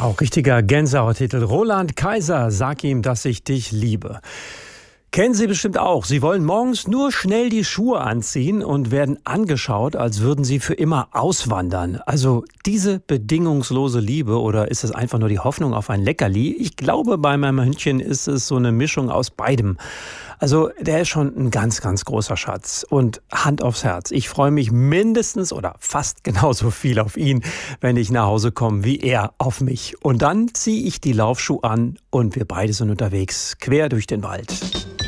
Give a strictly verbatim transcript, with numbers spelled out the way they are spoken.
Wow, richtiger Gänsehauttitel. Roland Kaiser, sag ihm, dass ich dich liebe. Kennen Sie bestimmt auch. Sie wollen morgens nur schnell die Schuhe anziehen und werden angeschaut, als würden Sie für immer auswandern. Also diese bedingungslose Liebe, oder ist es einfach nur die Hoffnung auf ein Leckerli? Ich glaube, bei meinem Hündchen ist es so eine Mischung aus beidem. Also der ist schon ein ganz, ganz großer Schatz. Und Hand aufs Herz, ich freue mich mindestens oder fast genauso viel auf ihn, wenn ich nach Hause komme, wie er auf mich. Und dann ziehe ich die Laufschuhe an und wir beide sind unterwegs, quer durch den Wald.